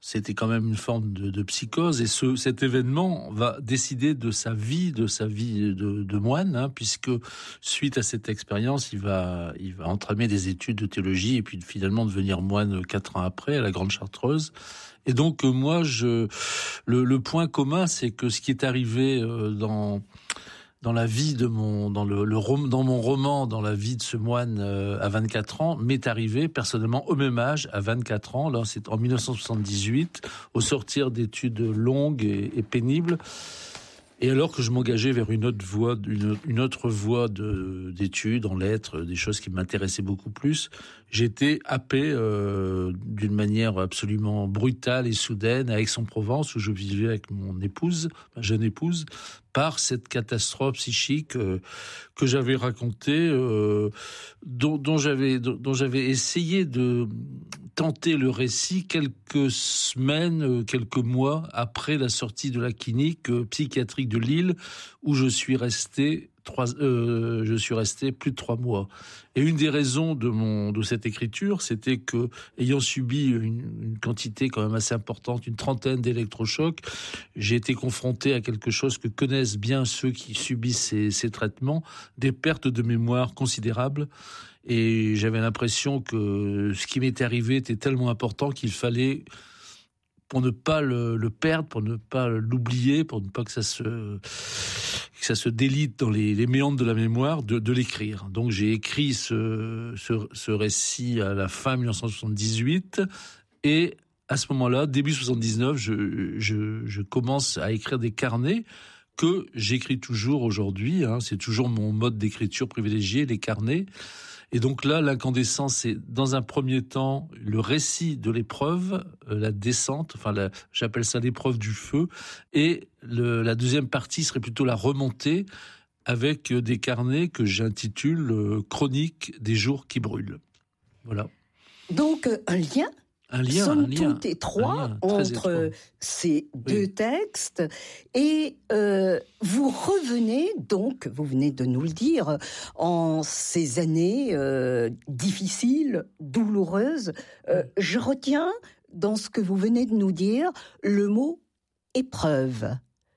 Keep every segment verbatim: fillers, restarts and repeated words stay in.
C'était quand même une forme de, de psychose, et ce, cet événement va décider de sa vie, de sa vie de, de moine, hein, puisque suite à cette expérience, il va, il va entamer des études de théologie et puis finalement devenir moine quatre ans après à la Grande Chartreuse. Et donc moi, je, le, le point commun, c'est que ce qui est arrivé euh, dans dans la vie de mon, dans le, le rom, dans mon roman, dans la vie de ce moine euh, à vingt-quatre ans, m'est arrivé personnellement au même âge, à vingt-quatre ans. Là, c'est en mille neuf cent soixante-dix-huit, au sortir d'études longues et, et pénibles. Et alors que je m'engageais vers une autre voie, une, une autre voie de, d'études en lettres, des choses qui m'intéressaient beaucoup plus, j'étais happé euh, d'une manière absolument brutale et soudaine à Aix-en-Provence, où je vivais avec mon épouse, ma jeune épouse, par cette catastrophe psychique euh, que j'avais racontée, euh, dont, dont j'avais dont, dont j'avais essayé de tenter le récit quelques semaines, quelques mois après la sortie de la clinique euh, psychiatrique de Lille, où je suis resté trois, euh, je suis resté plus de trois mois. Et une des raisons de mon de cette écriture, c'était que, ayant subi une, une quantité quand même assez importante, une trentaine d'électrochocs, j'ai été confronté à quelque chose que connaissent bien ceux qui subissent ces, ces traitements, des pertes de mémoire considérables. Et j'avais l'impression que ce qui m'était arrivé était tellement important qu'il fallait, pour ne pas le, le perdre, pour ne pas l'oublier, pour ne pas que ça se, que ça se délite dans les, les méandres de la mémoire, de, de l'écrire. Donc j'ai écrit ce, ce, ce récit à la fin mille neuf cent soixante-dix-huit, et à ce moment-là, début soixante-dix-neuf, je, je, je commence à écrire des carnets que j'écris toujours aujourd'hui, hein. C'est toujours mon mode d'écriture privilégié, les carnets. Et donc là, l'incandescence, c'est dans un premier temps le récit de l'épreuve, euh, la descente, enfin la, j'appelle ça l'épreuve du feu, et le, la deuxième partie serait plutôt la remontée, avec des carnets que j'intitule euh, Chronique des jours qui brûlent. Voilà. Donc un lien Un lien, somme un lien, toute étroit un lien très entre étroit. ces deux Oui. textes, et euh, vous revenez donc, vous venez de nous le dire, en ces années euh, difficiles, douloureuses. Euh, je retiens dans ce que vous venez de nous dire le mot épreuve.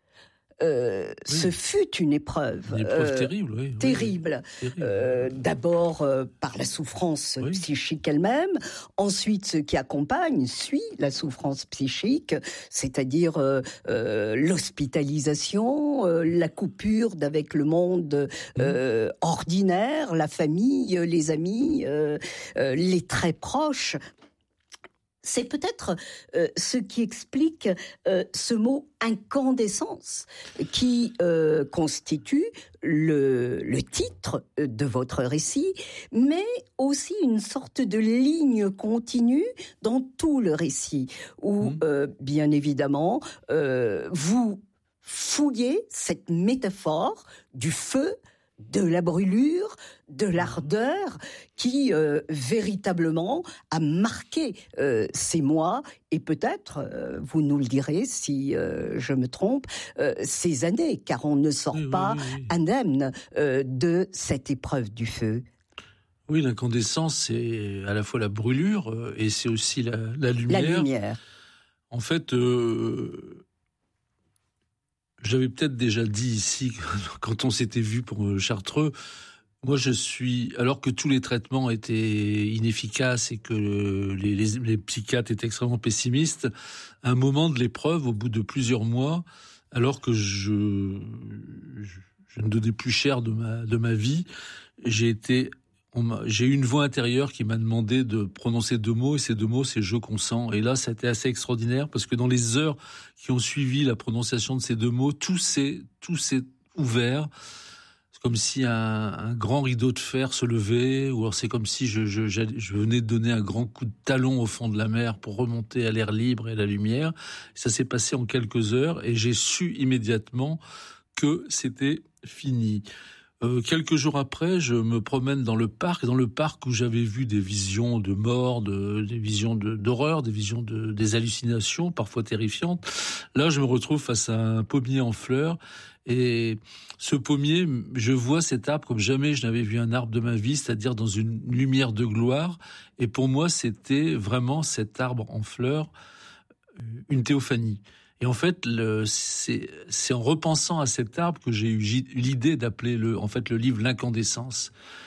Euh, oui. Ce fut une épreuve, une épreuve euh, terrible, oui, terrible. Oui, terrible. Euh, d'abord euh, par la souffrance oui. psychique elle-même, ensuite ce qui accompagne, suit la souffrance psychique, c'est-à-dire euh, euh, l'hospitalisation, euh, la coupure d'avec le monde euh, mmh. ordinaire, la famille, les amis, euh, euh, les très proches. C'est peut-être euh, ce qui explique euh, ce mot incandescence qui euh, constitue le, le titre de votre récit, mais aussi une sorte de ligne continue dans tout le récit, où mmh. euh, bien évidemment euh, vous fouillez cette métaphore du feu, de la brûlure, de l'ardeur qui euh, véritablement a marqué euh, ces mois, et peut-être, euh, vous nous le direz si euh, je me trompe, euh, ces années, car on ne sort oui, pas oui, oui, oui. indemne euh, de cette épreuve du feu. Oui, l'incandescence, c'est à la fois la brûlure euh, et c'est aussi la, la lumière. La lumière. En fait... Euh... J'avais peut-être déjà dit ici, quand on s'était vu pour Chartreux, moi je suis, alors que tous les traitements étaient inefficaces et que les, les, les psychiatres étaient extrêmement pessimistes, à un moment de l'épreuve, au bout de plusieurs mois, alors que je, je, je ne donnais plus cher de ma, de ma vie, j'ai été... On j'ai eu une voix intérieure qui m'a demandé de prononcer deux mots, et ces deux mots, c'est « je consens ». Et là, ça a été assez extraordinaire, parce que dans les heures qui ont suivi la prononciation de ces deux mots, tout s'est, tout s'est ouvert. C'est comme si un, un grand rideau de fer se levait, ou alors c'est comme si je, je, je venais de donner un grand coup de talon au fond de la mer pour remonter à l'air libre et à la lumière. Ça s'est passé en quelques heures, et j'ai su immédiatement que c'était fini. Euh, quelques jours après, je me promène dans le parc, dans le parc où j'avais vu des visions de mort, de, des visions de, d'horreur, des visions de, des hallucinations, parfois terrifiantes. Là, je me retrouve face à un pommier en fleurs, et ce pommier, je vois cet arbre comme jamais je n'avais vu un arbre de ma vie, c'est-à-dire dans une lumière de gloire. Et pour moi, c'était vraiment cet arbre en fleurs, une théophanie. Et en fait, le, c'est, c'est en repensant à cet arbre que j'ai eu l'idée d'appeler le, en fait, le livre L'incandescence.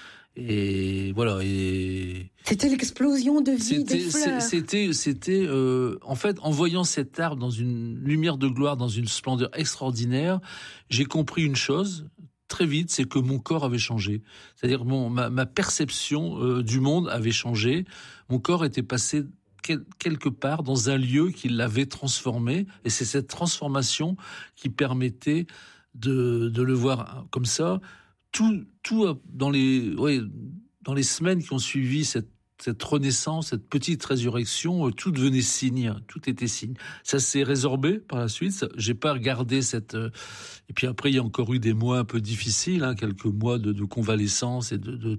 Et voilà. Et c'était l'explosion de vie c'était, des fleurs. C'était, c'était, euh, en fait, en voyant cet arbre dans une lumière de gloire, dans une splendeur extraordinaire, j'ai compris une chose très vite, c'est que mon corps avait changé. C'est-à-dire mon, ma, ma perception euh, du monde avait changé. Mon corps était passé quelque part dans un lieu qui l'avait transformé, et c'est cette transformation qui permettait de, de le voir comme ça. Tout, tout dans les, ouais, dans les semaines qui ont suivi cette, cette renaissance, cette petite résurrection, tout devenait signe, tout était signe. Ça s'est résorbé par la suite. Ça, j'ai pas regardé cette. Et puis après, il y a encore eu des mois un peu difficiles, hein, quelques mois de, de convalescence et de, de,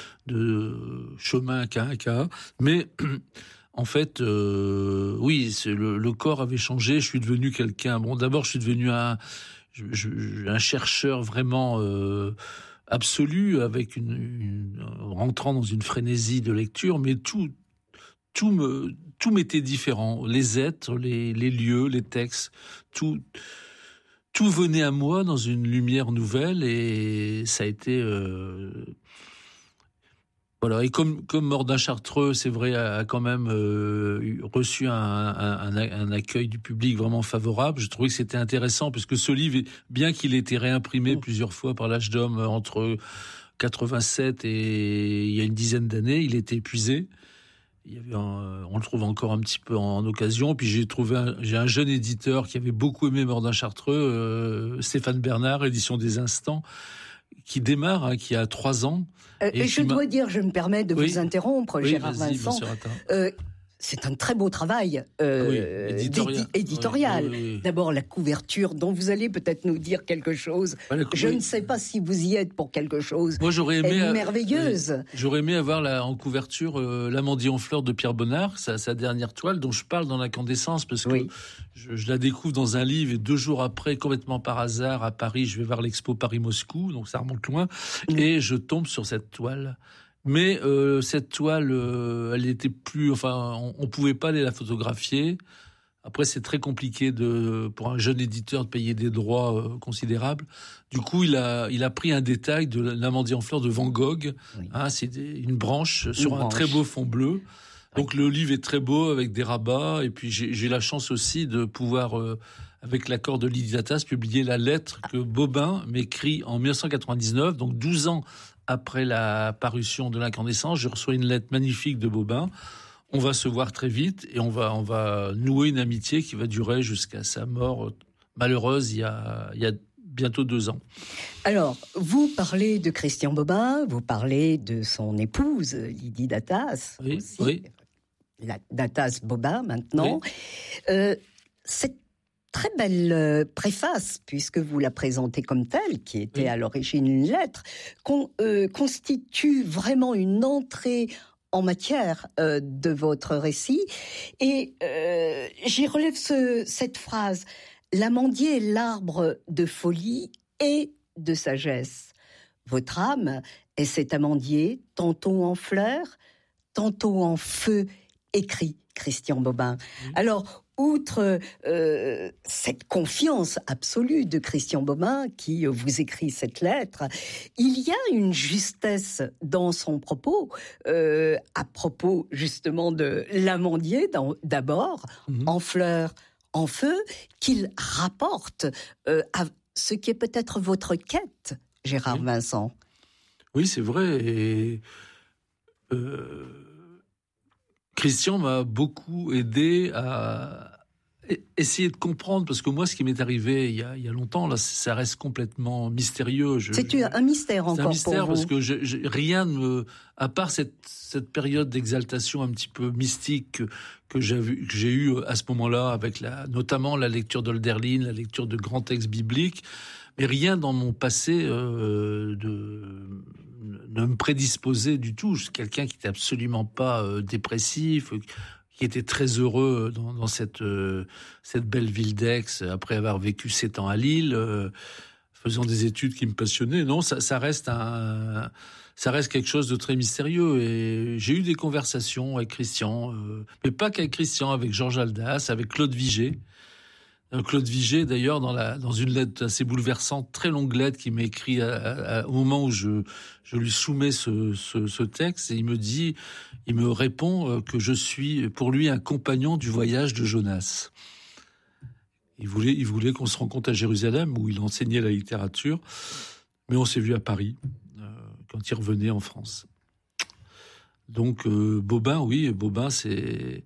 de chemin qu'à un cas. Mais en fait, euh, oui, c'est le, le corps avait changé. Je suis devenu quelqu'un. Bon, d'abord, je suis devenu un, je, je, un chercheur vraiment euh, absolu, avec une, une, rentrant dans une frénésie de lecture. Mais tout, tout me, tout m'était différent. Les êtres, les, les lieux, les textes, tout, tout venait à moi dans une lumière nouvelle, et ça a été. Euh, Voilà, et comme, comme Mordin Chartreux, c'est vrai, a, a quand même euh, reçu un, un, un accueil du public vraiment favorable, je trouvais que c'était intéressant, parce que ce livre, bien qu'il ait été réimprimé plusieurs fois par l'Âge d'Homme entre quatre-vingt-sept et il y a une dizaine d'années, il était épuisé. Il y avait un, on le trouve encore un petit peu en, en occasion. Puis j'ai trouvé un, j'ai un jeune éditeur qui avait beaucoup aimé Mordin Chartreux, euh, Stéphane Bernard, édition des Instants, qui démarre, hein, qui a trois ans. Euh, et je dois dire, je me permets de oui. vous interrompre, oui, Gérard Vincent. Euh, c'est un très beau travail euh, oui, éditorial. éditorial. Oui, oui, oui. D'abord, la couverture, dont vous allez peut-être nous dire quelque chose. Ouais, je oui. ne sais pas si vous y êtes pour quelque chose. Moi, j'aurais aimé. Elle est merveilleuse. Euh, j'aurais aimé avoir la, en couverture euh, L'Amandier en fleurs de Pierre Bonnard, sa, sa dernière toile, dont je parle dans L'Incandescence, parce que oui. je, je la découvre dans un livre, et deux jours après, complètement par hasard, à Paris, je vais voir l'expo Paris-Moscou, donc ça remonte loin, mmh. et je tombe sur cette toile. Mais euh, cette toile, euh, elle était plus, enfin, on, on pouvait pas aller la photographier. Après, c'est très compliqué de, pour un jeune éditeur, de payer des droits euh, considérables. Du coup, il a, il a pris un détail de L'Amandier en fleurs de Van Gogh. Oui. Hein, c'est des, une branche une sur branche. un très beau fond bleu. Donc oui. le livre est très beau avec des rabats. Et puis j'ai, j'ai la chance aussi de pouvoir, euh, avec l'accord de Lydie Datas, publier la lettre que Bobin m'écrit en dix-neuf cent quatre-vingt-dix-neuf, donc douze ans après la parution de L'Incandescence. Je reçois une lettre magnifique de Bobin. On va se voir très vite et on va, on va nouer une amitié qui va durer jusqu'à sa mort malheureuse il y a, il y a bientôt deux ans. Alors, vous parlez de Christian Bobin, vous parlez de son épouse, Lydie Datas. Oui, aussi. oui. La Datas-Bobin, maintenant. Oui. Euh, cette très belle euh, préface, puisque vous la présentez comme telle, qui était oui. à l'origine une lettre, con, euh, constitue vraiment une entrée en matière euh, de votre récit. Et euh, j'y relève ce, cette phrase. L'amandier est l'arbre de folie et de sagesse. Votre âme est cet amandier, tantôt en fleurs, tantôt en feu, écrit Christian Bobin. Mmh. Alors, outre euh, cette confiance absolue de Christian Bobin qui vous écrit cette lettre, il y a une justesse dans son propos, euh, à propos justement de l'amandier d'abord, mmh. en fleurs, en feu, qu'il rapporte euh, à ce qui est peut-être votre quête, Gérard oui. Vincent. Oui, c'est vrai. Et euh, Christian m'a beaucoup aidé à essayer de comprendre, parce que moi, ce qui m'est arrivé il y a, il y a longtemps, là, ça reste complètement mystérieux. Je, c'est je, un mystère encore pour vous. C'est un mystère parce que je, je, rien ne me, à part cette, cette période d'exaltation un petit peu mystique que, que j'ai vu, que j'ai eu à ce moment-là, avec la, notamment la lecture d'Hölderlin, la lecture de grands textes bibliques, mais rien dans mon passé euh, de, ne me prédisposait du tout. Je suis quelqu'un qui n'était absolument pas euh, dépressif, qui était très heureux dans, dans cette, euh, cette belle ville d'Aix, après avoir vécu sept ans à Lille. Euh, faisant des études qui me passionnaient. Non, ça, ça reste un, ça reste quelque chose de très mystérieux. Et j'ai eu des conversations avec Christian, euh, mais pas qu'avec Christian, avec Georges Haldas, avec Claude Vigée. Claude Vigée, d'ailleurs, dans, la, dans une lettre assez bouleversante, très longue lettre qu'il m'a écrit à, à, au moment où je, je lui soumets ce, ce, ce texte, et il me dit, il me répond que je suis pour lui un compagnon du voyage de Jonas. Il voulait, il voulait qu'on se rencontre à Jérusalem où il enseignait la littérature, mais on s'est vu à Paris euh, quand il revenait en France. Donc euh, Bobin, oui, Bobin, c'est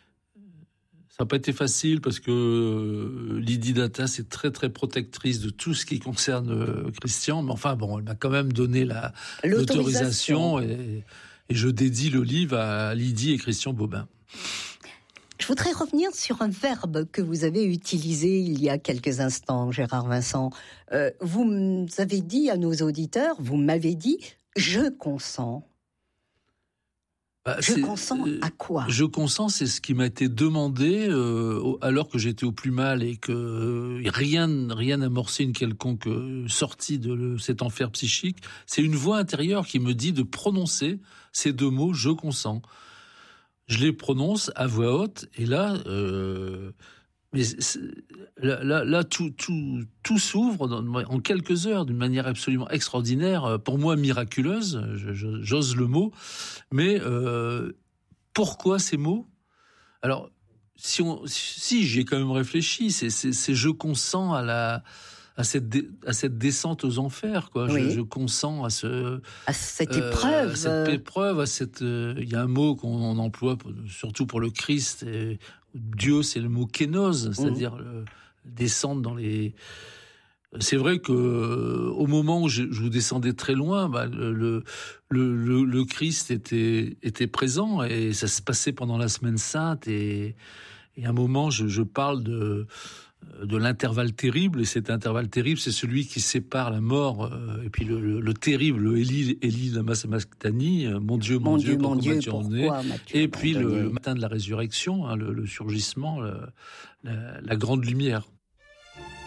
ça n'a pas été facile parce que Lydie Datas est très très protectrice de tout ce qui concerne Christian, mais enfin bon, elle m'a quand même donné la l'autorisation et, et je dédie le livre à Lydie et Christian Bobin. Je voudrais revenir sur un verbe que vous avez utilisé il y a quelques instants, Gérard Vincent. Euh, vous avez dit à nos auditeurs, vous m'avez dit, je consens. Bah, je consens à quoi ? Je consens, c'est ce qui m'a été demandé euh, alors que j'étais au plus mal et que euh, rien, rien n'amorçait une quelconque sortie de le, cet enfer psychique. C'est une voix intérieure qui me dit de prononcer ces deux mots, je consens. Je les prononce à voix haute et là, euh, mais là, là, là, tout, tout, tout s'ouvre dans, en quelques heures d'une manière absolument extraordinaire, pour moi miraculeuse, je, je, j'ose le mot. Mais euh, pourquoi ces mots ? Alors, si, on, si j'y ai quand même réfléchi, c'est, c'est, c'est je consens à la à cette dé, à cette descente aux enfers, quoi. Oui. Je, je consens à ce à cette épreuve, euh, à cette épreuve, à cette. Il euh, y a un mot qu'on emploie pour, surtout pour le Christ. Et Dieu, c'est le mot kénos, c'est-à-dire mmh. le, descendre dans les. C'est vrai que au moment où je, je vous descendais très loin, bah, le, le, le, le Christ était, était présent et ça se passait pendant la Semaine Sainte et, et à un moment je, je parle de, de l'intervalle terrible et cet intervalle terrible c'est celui qui sépare la mort euh, et puis le, le, le terrible, le Élie, Élie lama sabachthani, mon Dieu, mon, mon Dieu, Dieu, pourquoi Dieu, m'as-tu emmené ? Et puis le, le matin de la résurrection, hein, le, le surgissement, le, la, la grande lumière.